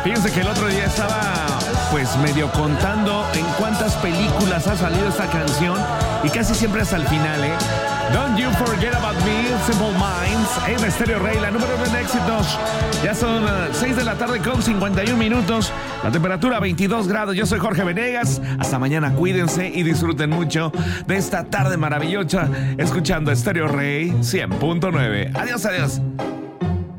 Fíjense que el otro día estaba pues medio contando en cuántas películas ha salido esta canción y casi siempre hasta el final, ¿eh? Don't You Forget About Me, Simple Minds, en Stereo Rey, la número 1 de éxitos. Ya son 6 de la tarde con 51 minutos. La temperatura 22 grados. Yo soy Jorge Venegas. Hasta mañana, cuídense y disfruten mucho de esta tarde maravillosa escuchando Stereo Rey 100.9. Adiós, adiós.